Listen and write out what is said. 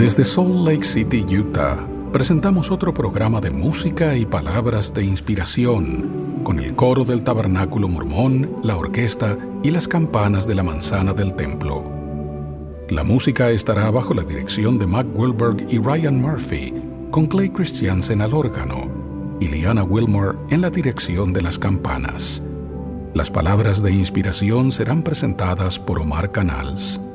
Desde Salt Lake City, Utah, presentamos otro programa de música y palabras de inspiración, con el coro del Tabernáculo Mormón, la orquesta y las campanas de la manzana del templo. La música estará bajo la dirección de Mac Wilberg y Ryan Murphy, con Clay Christiansen al órgano y Liana Wilmore en la dirección de las campanas. Las palabras de inspiración serán presentadas por Omar Canals.